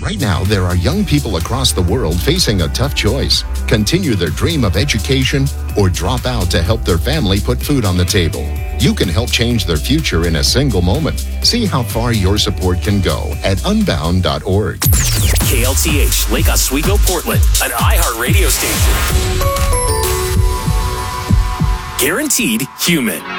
Right now, there are young people across the world facing a tough choice. Continue their dream of education or drop out to help their family put food on the table. You can help change their future in a single moment. See how far your support can go at unbound.org. KLTH, Lake Oswego, Portland, an iHeart radio station. Guaranteed human.